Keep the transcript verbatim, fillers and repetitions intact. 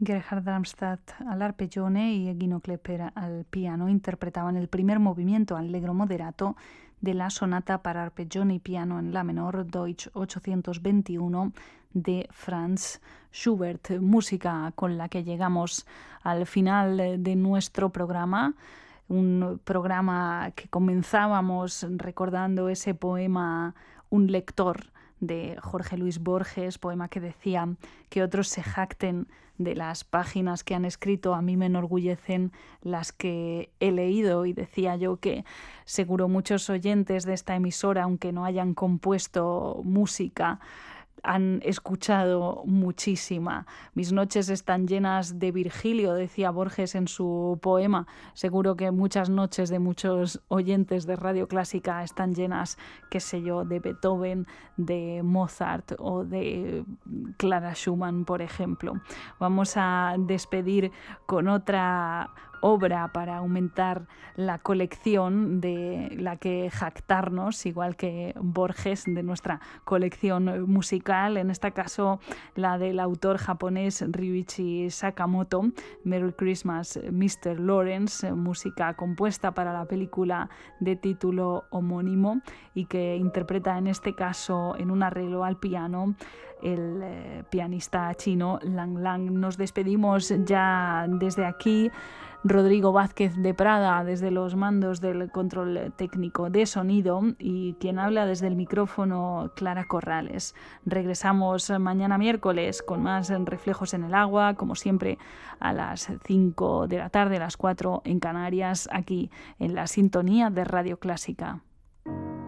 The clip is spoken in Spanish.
Gerhard Darmstadt al arpeggione y Gino Klepper al piano interpretaban el primer movimiento allegro moderato de la sonata para arpeggione y piano en la menor Deutsch ochocientos veintiuno de Franz Schubert, música con la que llegamos al final de nuestro programa. Un programa que comenzábamos recordando ese poema Un lector de Jorge Luis Borges, poema que decía que otros se jacten de las páginas que han escrito, a mí me enorgullecen las que he leído, y decía yo que seguro muchos oyentes de esta emisora, aunque no hayan compuesto música, han escuchado muchísima. Mis noches están llenas de Virgilio, decía Borges en su poema. Seguro que muchas noches de muchos oyentes de Radio Clásica están llenas, qué sé yo, de Beethoven, de Mozart o de Clara Schumann, por ejemplo. Vamos a despedir con otra obra para aumentar la colección de la que jactarnos, igual que Borges, de nuestra colección musical, en este caso la del autor japonés Ryuichi Sakamoto, Merry Christmas mister Lawrence, música compuesta para la película de título homónimo y que interpreta en este caso en un arreglo al piano el eh, pianista chino Lang Lang. Nos despedimos ya desde aquí. Rodrigo Vázquez de Prada desde los mandos del control técnico de sonido y quien habla desde el micrófono, Clara Corrales. Regresamos mañana miércoles con más Reflejos en el Agua, como siempre a las cinco de la tarde, a las cuatro en Canarias, aquí en la sintonía de Radio Clásica.